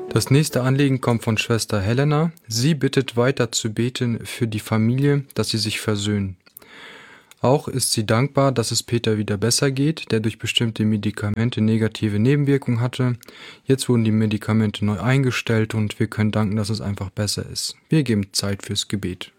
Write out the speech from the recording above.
Das nächste Anliegen kommt von Schwester Helena. Sie bittet weiter zu beten für die Familie, dass sie sich versöhnen. Auch ist sie dankbar, dass es Peter wieder besser geht, der durch bestimmte Medikamente negative Nebenwirkungen hatte. Jetzt wurden die Medikamente neu eingestellt und wir können danken, dass es einfach besser ist. Wir geben Zeit fürs Gebet.